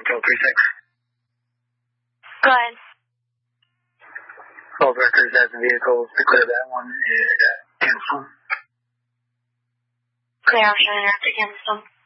Hotel 36. Go ahead. All records as the vehicles to clear that one and cancel. Clear, I'm showing her to cancel.